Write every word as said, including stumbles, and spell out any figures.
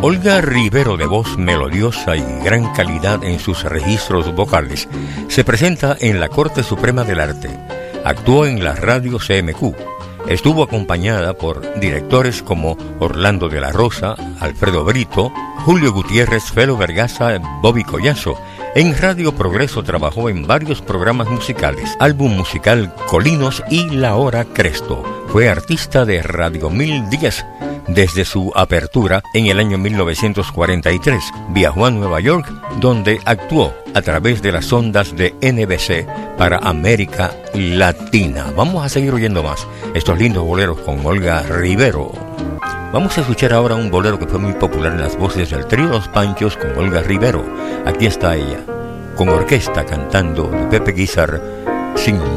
Olga Rivero, de voz melodiosa y gran calidad en sus registros vocales, se presenta en la Corte Suprema del Arte. Actuó en la radio C M Q. Estuvo acompañada por directores como Orlando de la Rosa, Alfredo Brito, Julio Gutiérrez, Felo Vergaza, Bobby Collazo. En Radio Progreso trabajó en varios programas musicales, álbum musical Colinos y La Hora Cresto. Fue artista de Radio mil diez. Desde su apertura en el año mil novecientos cuarenta y tres, viajó a Nueva York, donde actuó a través de las ondas de N B C para América Latina. Vamos a seguir oyendo más estos lindos boleros con Olga Rivero. Vamos a escuchar ahora un bolero que fue muy popular en las voces del trío Los Panchos con Olga Rivero. Aquí está ella, con orquesta cantando de Pepe Guizar, Sin